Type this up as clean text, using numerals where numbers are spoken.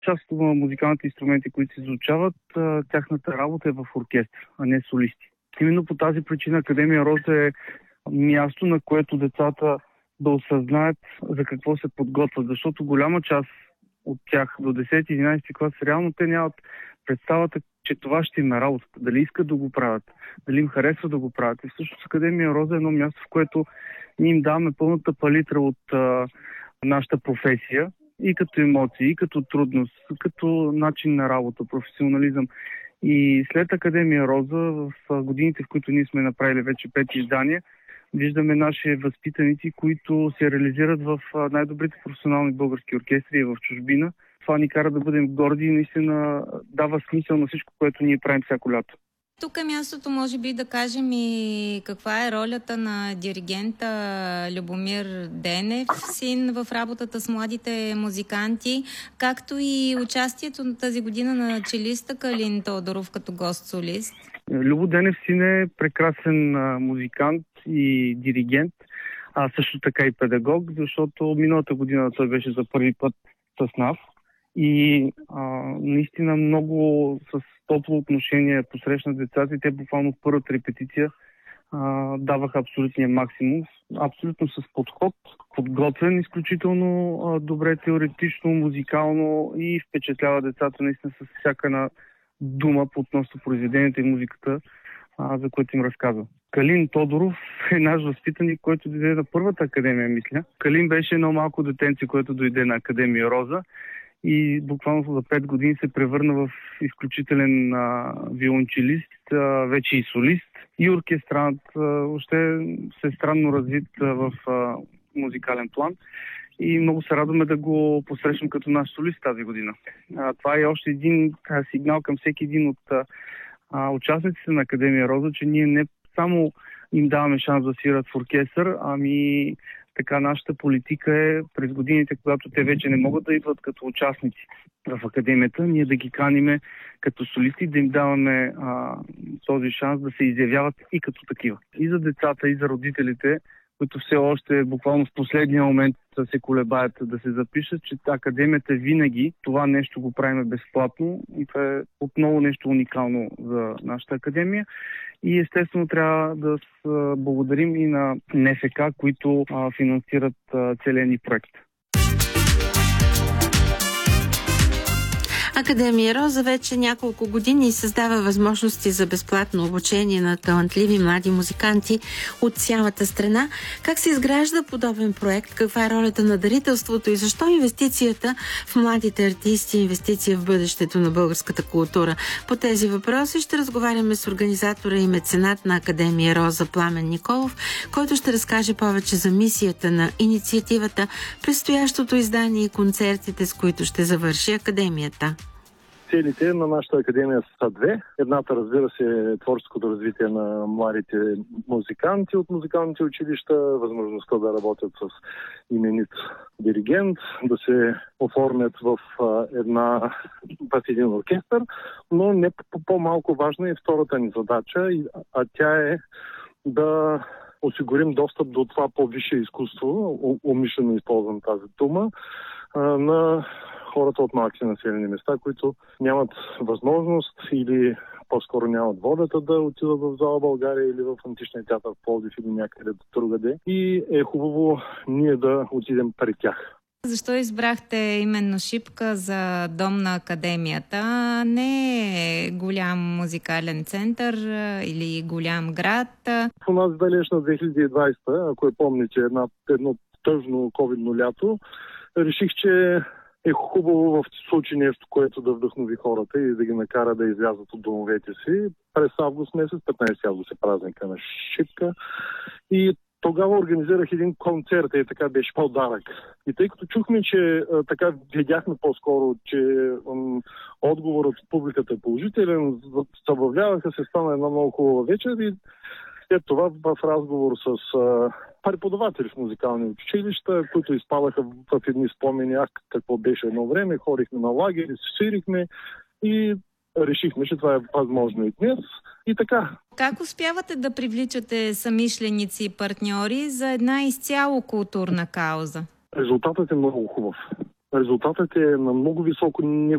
Част от музикалните инструменти, които се изучават, тяхната работа е в оркестър, а не солисти. Именно по тази причина Академия Роза е място, на което децата да осъзнаят за какво се подготвят, защото голяма част от тях до 10-11 клас реално те нямат представата, че това ще им е работата, дали искат да го правят, дали им харесва да го правят. И всъщност Академия Роза е едно място, в което ние им даваме пълната палитра от нашата професия, и като емоции, и като трудност, като начин на работа, професионализъм. И след Академия Роза, в годините, в които ние сме направили вече 5 издания, виждаме наши възпитаници, които се реализират в най-добрите професионални български оркестри и в чужбина. Това ни кара да бъдем горди и наистина дава смисъл на всичко, което ние правим всяко лято. Тук е мястото, може би, да кажем и каква е ролята на диригента Любомир Денев, син в работата с младите музиканти, както и участието на тази година на челиста Калин Тодоров като гост-солист. Любо Денев син е прекрасен музикант и диригент, а също така и педагог, защото миналата година той беше за първи път с нас. И наистина много с топло отношение посрещна децата и те буквално в първата репетиция даваха абсолютния максимум. Абсолютно с подход, подготвен, изключително добре теоретично, музикално и впечатлява децата наистина с всяка една дума по относно произведенията и музиката, за което им разказва. Калин Тодоров е наш възпитаник, който дойде на първата академия, мисля. Калин беше едно малко детенце, което дойде на Академия Роза и буквално за 5 години се превърна в изключителен виолончелист, вече и солист, и оркестрант. Въобще се странно развит в музикален план и много се радваме да го посрещнем като наш солист тази година. Това е още един сигнал към всеки един от участниците на Академия Роза, че ние не само им даваме шанс да свират в оркестър, ами така нашата политика е през годините, когато те вече не могат да идват като участници в академията, ние да ги каниме като солисти, да им даваме този шанс да се изявяват и като такива. И за децата, и за родителите, които все още буквално в последния момент се колебаят да се запишат, че академията винаги това нещо го правим безплатно и това е отново нещо уникално за нашата академия. И естествено трябва да благодарим и на НФК, които финансират целия ни проект. Академия Роза вече няколко години създава възможности за безплатно обучение на талантливи млади музиканти от цялата страна. Как се изгражда подобен проект? Каква е ролята на дарителството и защо инвестицията в младите артисти е инвестиция в бъдещето на българската култура? По тези въпроси ще разговаряме с организатора и меценат на Академия Роза Пламен Николов, който ще разкаже повече за мисията на инициативата, предстоящото издание и концертите, с които ще завърши Академията. Целите на нашата академия са две. Едната, разбира се, е творческото развитие на младите музиканти от музикалните училища, възможността да работят с именит диригент, да се оформят в един оркестър, но не по-малко важна е втората ни задача, а тя е да осигурим достъп до това по-висше изкуство, умишлено използвам тази дума, на хората от малки населени места, които нямат възможност или по-скоро нямат волята да отидат в зала България или в античния театър в Пловдив или някъде другаде. И е хубаво ние да отидем при тях. Защо избрахте именно Шипка за дом на академията? Не е голям музикален център или голям град? У нас далечна 2020, ако помните, едно тъжно ковидно лято, реших, че е хубаво в случай нещо, което да вдъхнови хората и да ги накара да излязат от домовете си. През август месец, 15 август е празника на Шипка. И тогава организирах един концерт и така беше подарък. И тъй като чухме, че така видяхме по-скоро, че отговорът от публиката е положителен, събавляваха се, стана една много хубава вечер и след това в разговор с преподаватели в музикални училища, които изпадаха в едни спомени, какво беше едно време, ходихме на лагери, свирихме и решихме, че това е възможно и днес. И така. Как успявате да привличате съмишленици и партньори за една изцяло културна кауза? Резултатът е много хубав. Резултатът е на много високо ниво.